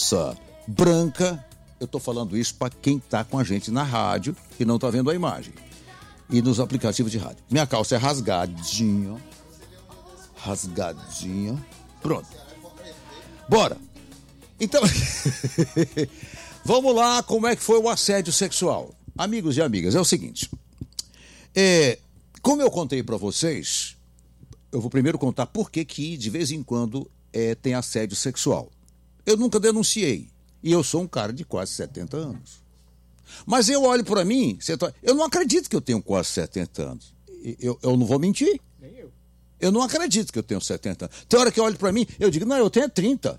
calça branca, eu tô falando isso para quem tá com a gente na rádio e não tá vendo a imagem. E nos aplicativos de rádio. Minha calça é rasgadinha. Pronto. Bora. Então, vamos lá, como é que foi o assédio sexual? Amigos e amigas, é o seguinte. Como eu contei para vocês, eu vou primeiro contar por que de vez em quando tem assédio sexual. Eu nunca denunciei. E eu sou um cara de quase 70 anos. Mas eu olho para mim, eu não acredito que eu tenho quase 70 anos. Eu não vou mentir. Nem eu. Eu não acredito que eu tenho 70 anos. Tem hora que eu olho para mim, eu digo, não, eu tenho 30.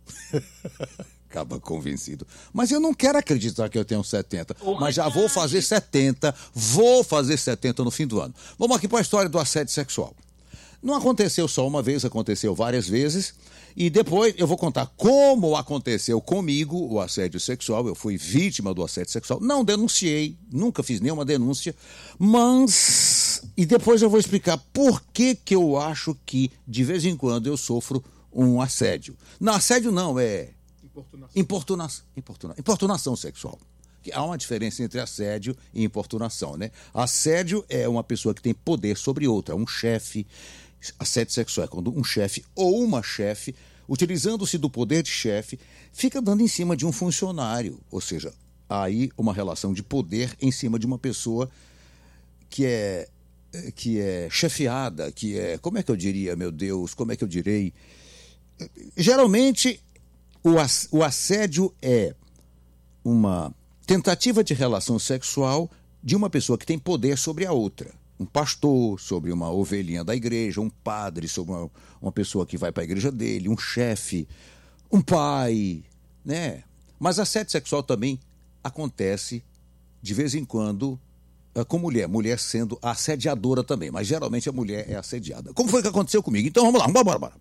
Acaba convencido. Mas eu não quero acreditar que eu tenho 70. Mas já vou fazer 70. Vou fazer 70 no fim do ano. Vamos aqui para a história do assédio sexual. Não aconteceu só uma vez, aconteceu várias vezes. E depois eu vou contar como aconteceu comigo o assédio sexual. Eu fui vítima do assédio sexual. Não denunciei, nunca fiz nenhuma denúncia. Mas... E depois eu vou explicar por que eu acho que de vez em quando eu sofro um assédio. Não, assédio não, é... Importunação sexual. Há uma diferença entre assédio e importunação, né? Assédio é uma pessoa que tem poder sobre outra, um chefe. Assédio sexual é quando um chefe ou uma chefe, utilizando-se do poder de chefe, fica dando em cima de um funcionário. Ou seja, há aí uma relação de poder em cima de uma pessoa que é chefiada, como é que eu diria, meu Deus, como é que eu direi? Geralmente, o assédio é uma tentativa de relação sexual de uma pessoa que tem poder sobre a outra. Um pastor sobre uma ovelhinha da igreja, um padre sobre uma pessoa que vai para a igreja dele, um chefe, um pai, né? Mas assédio sexual também acontece de vez em quando com mulher sendo assediadora também, mas geralmente a mulher é assediada. Como foi que aconteceu comigo? Então vamos lá, bora.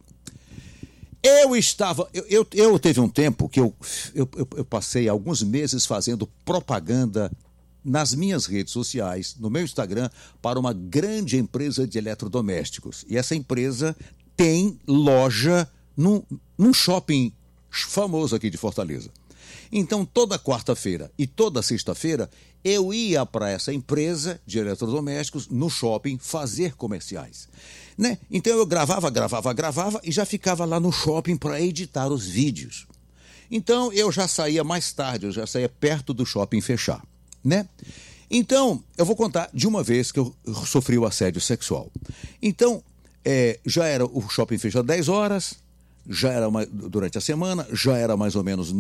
Eu teve um tempo que eu passei alguns meses fazendo propaganda nas minhas redes sociais, no meu Instagram, para uma grande empresa de eletrodomésticos. E essa empresa tem loja num shopping famoso aqui de Fortaleza. Então, toda quarta-feira e toda sexta-feira, eu ia para essa empresa de eletrodomésticos no shopping fazer comerciais, né? Então, eu gravava e já ficava lá no shopping para editar os vídeos. Então, eu já saía mais tarde, eu já saía perto do shopping fechar, né? Então, eu vou contar de uma vez que eu sofri o assédio sexual. Então, já era o shopping fechar 10 horas, já era durante a semana, já era mais ou menos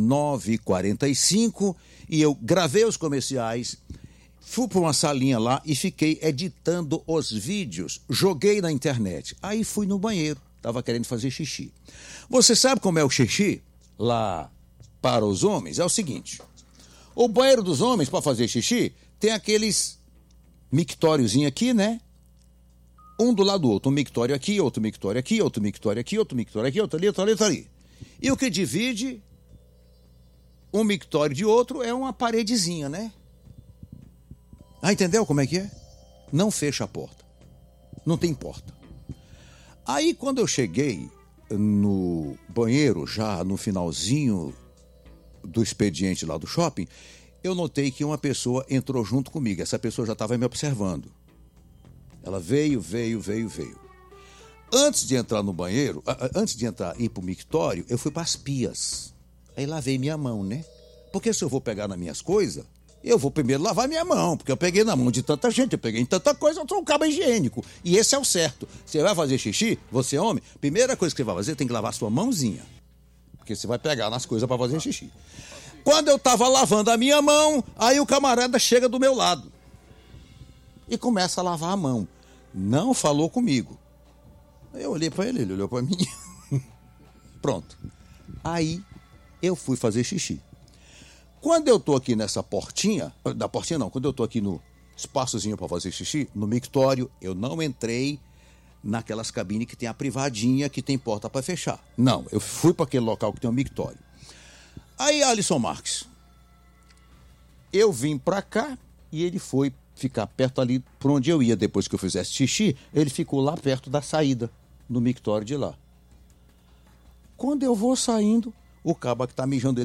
9h45 e eu gravei os comerciais, fui para uma salinha lá e fiquei editando os vídeos, joguei na internet. Aí fui no banheiro, estava querendo fazer xixi. Você sabe como é o xixi lá para os homens? É o seguinte, o banheiro dos homens para fazer xixi tem aqueles mictóriozinho aqui, né? Um do lado do outro, um mictório aqui, outro mictório aqui, outro mictório aqui, outro mictório aqui, outro ali, outro ali, outro ali. E o que divide um mictório de outro é uma paredezinha, né? Ah, entendeu como é que é? Não fecha a porta. Não tem porta. Aí, quando eu cheguei no banheiro, já no finalzinho do expediente lá do shopping, eu notei que uma pessoa entrou junto comigo. Essa pessoa já estava me observando. Ela veio. Antes de entrar no banheiro, antes de ir pro mictório, eu fui para as pias. Aí lavei minha mão, né? Porque se eu vou pegar nas minhas coisas, eu vou primeiro lavar minha mão, porque eu peguei na mão de tanta gente, eu peguei em tanta coisa, eu sou um cabo higiênico. E esse é o certo. Você vai fazer xixi, você é homem, primeira coisa que você vai fazer, tem que lavar sua mãozinha. Porque você vai pegar nas coisas para fazer xixi. Quando eu tava lavando a minha mão, aí o camarada chega do meu lado e começa a lavar a mão. Não falou comigo. Eu olhei para ele olhou para mim. Pronto. Aí eu fui fazer xixi. Quando eu tô aqui nessa portinha, quando eu tô aqui no espaçozinho para fazer xixi, no mictório, eu não entrei naquelas cabines que tem a privadinha, que tem porta para fechar. Não, eu fui para aquele local que tem um mictório. Aí, Alisson Marques, eu vim para cá e ele foi ficar perto ali por onde eu ia depois que eu fizesse xixi, ele ficou lá perto da saída, no mictório de lá. Quando eu vou saindo, o cabo que tá mijando ele